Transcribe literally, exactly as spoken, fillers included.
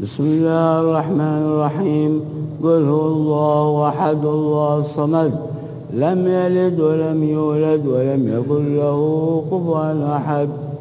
بسم الله الرحمن الرحيم. قل هو الله أحد الله الصمد لم يلد ولم يولد ولم يكن له كفوا أحد.